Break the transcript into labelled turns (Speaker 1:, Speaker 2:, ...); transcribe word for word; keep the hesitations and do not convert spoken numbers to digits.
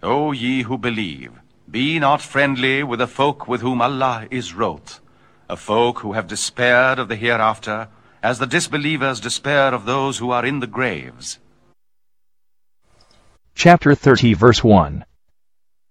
Speaker 1: O ye who believe, be not friendly with the folk with whom Allah is wroth, a folk who have despaired of the hereafter, as the disbelievers despair of those who are in the graves.
Speaker 2: Chapter thirty, verse one.